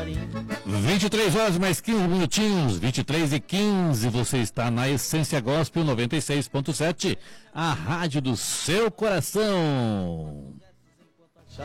carinho. 23 horas mais 15 minutinhos, 23h15, você está na Essência Gospel 96.7, a rádio do seu coração.